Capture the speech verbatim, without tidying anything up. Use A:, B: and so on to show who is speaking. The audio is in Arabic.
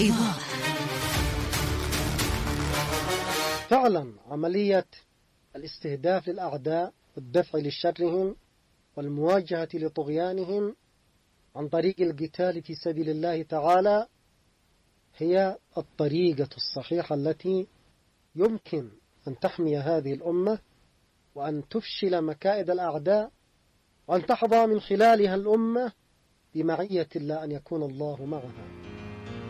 A: إيضاح.
B: فعلا عملية الاستهداف للأعداء والدفع لشرهم والمواجهة لطغيانهم عن طريق القتال في سبيل الله تعالى هي الطريقة الصحيحة التي يمكن أن تحمي هذه الأمة وأن تفشل مكائد الأعداء وأن تحظى من خلالها الأمة بمعية الله أن يكون الله معها.